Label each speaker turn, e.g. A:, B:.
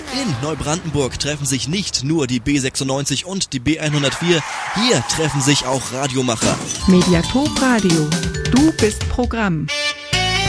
A: In Neubrandenburg treffen sich nicht nur die B96 und die B104, hier treffen sich auch Radiomacher.
B: Mediator Radio. Du bist Programm.